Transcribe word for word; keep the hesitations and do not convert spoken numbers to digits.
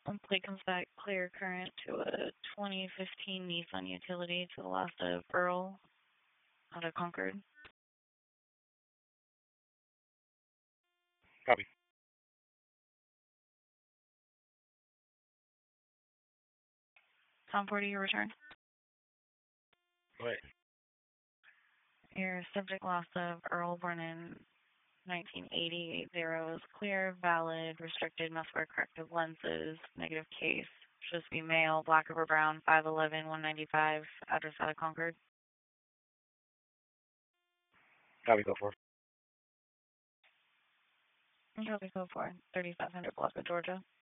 And plate comes back clear current to a twenty fifteen Nissan Utility to the last of Earl out of Concord. Copy. Tom Porter, your return. Go ahead. Your subject loss of Earl born in nineteen eighty, eight zero is clear, valid, restricted, must wear corrective lenses, negative case. Should be male, black over brown, five eleven, one ninety-five, address out of Concord. Copy, go for it. Copy, go for thirty-five hundred Block of Georgia.